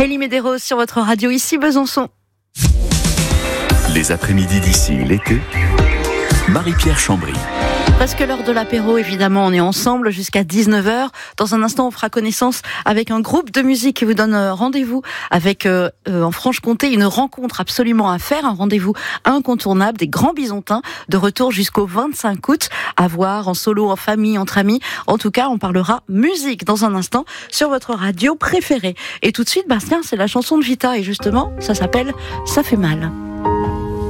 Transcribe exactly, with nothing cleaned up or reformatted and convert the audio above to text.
Elie Medeiros sur votre radio, ici Besançon. Les après-midi d'ici l'été, Marie-Pierre Chambry. Presque l'heure de l'apéro, évidemment, on est ensemble jusqu'à dix-neuf heures. Dans un instant, on fera connaissance avec un groupe de musique qui vous donne rendez-vous avec, euh, euh, en Franche-Comté, une rencontre absolument à faire, un rendez-vous incontournable des Grands Bisontins, de retour jusqu'au vingt-cinq août, à voir en solo, en famille, entre amis. En tout cas, on parlera musique dans un instant sur votre radio préférée. Et tout de suite, Bastien, c'est la chanson de Vita, et justement, ça s'appelle « Ça fait mal ».